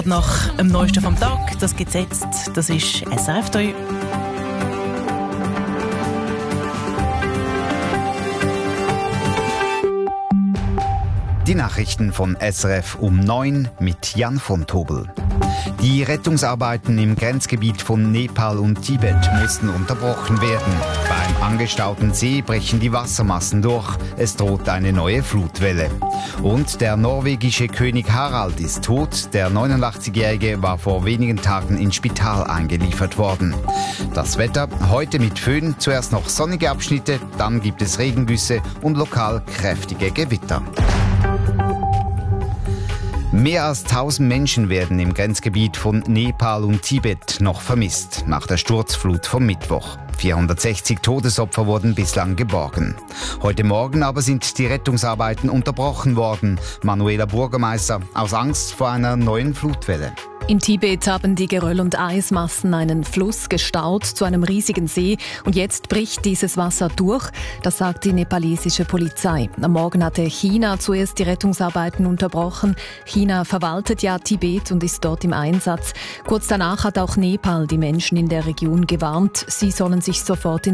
Nach dem Neuesten vom Tag, das gibt's jetzt, das ist SRF 3. Die Nachrichten von SRF um 9 mit Jan von Tobel. Die Rettungsarbeiten im Grenzgebiet von Nepal und Tibet mussten unterbrochen werden. Beim angestauten See brechen die Wassermassen durch. Es droht eine neue Flutwelle. Und der norwegische König Harald ist tot. Der 89-Jährige war vor wenigen Tagen ins Spital eingeliefert worden. Das Wetter heute mit Föhn. Zuerst noch sonnige Abschnitte, dann gibt es Regengüsse und lokal kräftige Gewitter. Mehr als 1000 Menschen werden im Grenzgebiet von Nepal und Tibet noch vermisst, nach der Sturzflut vom Mittwoch. 460 Todesopfer wurden bislang geborgen. Heute Morgen aber sind die Rettungsarbeiten unterbrochen worden. Manuela Bürgermeister, aus Angst vor einer neuen Flutwelle. In Tibet haben die Geröll- und Eismassen einen Fluss gestaut zu einem riesigen See und jetzt bricht dieses Wasser durch, das sagt die nepalesische Polizei. Am Morgen hatte China zuerst die Rettungsarbeiten unterbrochen. China verwaltet ja Tibet und ist dort im Einsatz. Kurz danach hat auch Nepal die Menschen in der Region gewarnt, sie sollen sich sofort in